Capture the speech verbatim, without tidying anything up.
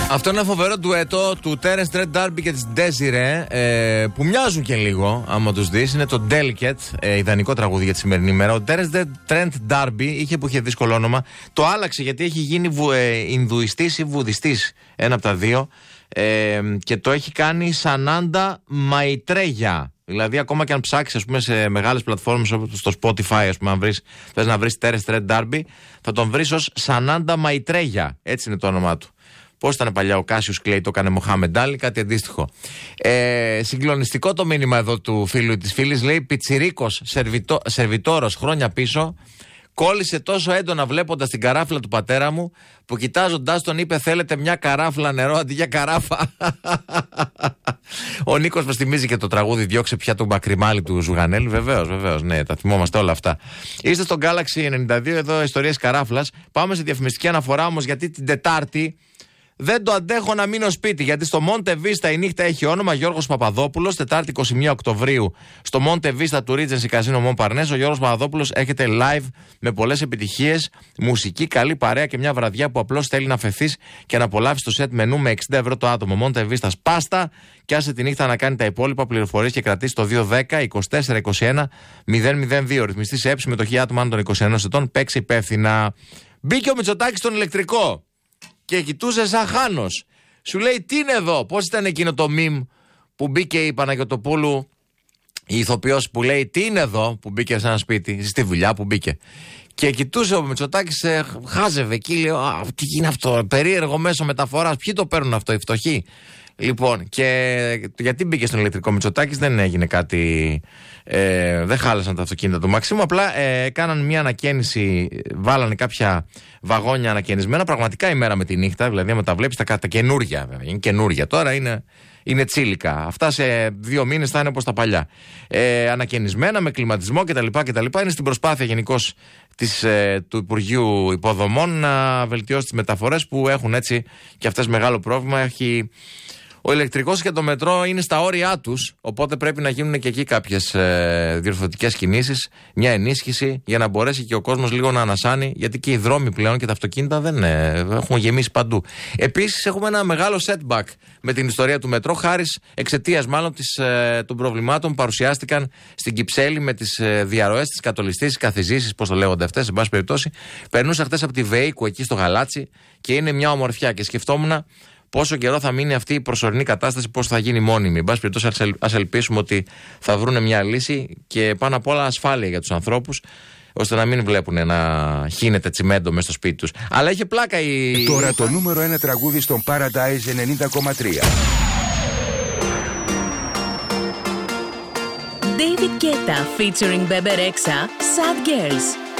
Αυτό είναι ένα φοβερό ντουέτο του Terence Trent D'Arby και της Desiree, ε, που μοιάζουν και λίγο, άμα τους δεις. Είναι το Delicate, ε, ιδανικό τραγούδι για τη σημερινή ημέρα. Ο Terence Trent D'Arby είχε που είχε δύσκολο όνομα. Το άλλαξε γιατί έχει γίνει βου, ε, Ινδουιστής ή Βουδιστής, ένα από τα δύο. Ε, και το έχει κάνει Σανάντα Μαϊτρέγια. Δηλαδή, ακόμα και αν ψάξεις, ας πούμε, σε μεγάλες πλατφόρμες όπως στο Spotify, ας πούμε, αν βρεις, θες να βρεις Terence Trent D'Arby, θα τον βρεις ως Σανάντα Μαϊτρέγια. Έτσι είναι το όνομά του. Πώς ήταν παλιά ο Κάσιος Κλέι, το έκανε Μοχάμεντ Άλι, κάτι αντίστοιχο. Ε, συγκλονιστικό το μήνυμα εδώ του φίλου ή της φίλης. Λέει: Πιτσιρίκος, σερβιτό, σερβιτόρος χρόνια πίσω, κόλλησε τόσο έντονα βλέποντας την καράφλα του πατέρα μου, που κοιτάζοντάς τον είπε: Θέλετε μια καράφλα νερό αντί για καράφα. Ο Νίκος μας θυμίζει και το τραγούδι Διώξε πια τον μπακριμάλι του Ζουγανέλη. Βεβαίως, βεβαίως, ναι, τα θυμόμαστε όλα αυτά. Είστε στο Galaxy ενενήντα δύο, εδώ ιστορίες καράφλας. Πάμε σε διαφημιστική αναφορά όμως, γιατί την Τετάρτη δεν το αντέχω να μείνω σπίτι, γιατί στο Monte Vista η νύχτα έχει όνομα. Γιώργος Παπαδόπουλος, Τετάρτη είκοσι μία Οκτωβρίου, στο Monte Vista του Regency Casino Montparnasse. Ο Γιώργος Παπαδόπουλος έρχεται live με πολλές επιτυχίες, μουσική, καλή παρέα και μια βραδιά που απλώς θέλει να αφαιθείς και να απολαύσεις το set μενού με εξήντα ευρώ το άτομο. Monte Vista Σπάστα, και άσε τη νύχτα να κάνει τα υπόλοιπα. Πληροφορίες και κρατήσεις το δύο δέκα είκοσι τέσσερα είκοσι ένα μηδέν μηδέν δύο. Ρυθμιστή σε έψη, συμμετοχή άτομα άνω των είκοσι ενός ετών. Παίξει υπεύθυνα. Μπήκε ο Μητσοτάκης στον ηλεκτρικό και κοιτούσε σαν χάνος. Σου λέει: Τι είναι εδώ? Πώς ήταν εκείνο το μιμ που μπήκε η Παναγιωτοπούλου, η ηθοποιός, που λέει: Τι είναι εδώ? Που μπήκε σε ένα σπίτι, στη δουλειά που μπήκε. Και κοιτούσε ο Μητσοτάκης, ε, χάζευε εκεί, λέει: Α, τι είναι αυτό? Περίεργο μέσο μεταφοράς. Ποιοι το παίρνουν αυτό, οι φτωχοί? Λοιπόν, και γιατί μπήκε στον ηλεκτρικό Μητσοτάκης? Δεν έγινε κάτι. Ε, δεν χάλασαν τα αυτοκίνητα του Μαξίμου. Απλά ε, κάναν μια ανακαίνιση, βάλανε κάποια βαγόνια ανακαινισμένα. Πραγματικά η μέρα με τη νύχτα, δηλαδή, άμα τα βλέπεις, τα, τα καινούρια, βέβαια. Είναι καινούρια. Τώρα είναι, είναι τσίλικα. Αυτά σε δύο μήνες θα είναι όπως τα παλιά. Ε, ανακαινισμένα με κλιματισμό κτλ. κτλ. Είναι στην προσπάθεια γενικώς της, ε, του Υπουργείου Υποδομών να βελτιώσει τις μεταφορές που έχουν έτσι και αυτές μεγάλο πρόβλημα. Έχει. Ο ηλεκτρικός και το μετρό είναι στα όρια τους, οπότε πρέπει να γίνουν και εκεί κάποιες ε, διορθωτικές κινήσεις, μια ενίσχυση για να μπορέσει και ο κόσμος λίγο να ανασάνει, γιατί και οι δρόμοι πλέον και τα αυτοκίνητα δεν ε, έχουν γεμίσει παντού. Επίσης έχουμε ένα μεγάλο setback με την ιστορία του μετρό, χάρη εξαιτίας μάλλον της, ε, των προβλημάτων που παρουσιάστηκαν στην Κυψέλη με τις ε, διαρροές της Κατολιστής, τις καθιζήσεις, πώς το λέγονται αυτές, εν πάση περιπτώσει. Περνούσα χτες από τη Βεϊκού εκεί στο Γαλάτσι και είναι μια ομορφιά και σκεφτόμουν πόσο καιρό θα μείνει αυτή η προσωρινή κατάσταση, πώς θα γίνει μόνιμη. Εν πάση περιπτώσει, ας ελπίσουμε ότι θα βρουν μια λύση και πάνω απ' όλα ασφάλεια για τους ανθρώπους, ώστε να μην βλέπουν να χύνεται τσιμέντο μέσα στο σπίτι τους. Αλλά είχε πλάκα η. Τώρα το νούμερο ένα τραγούδι στον Paradise ενενήντα κόμμα τρία. David Guetta featuring Bebe Rexha, Sad Girls.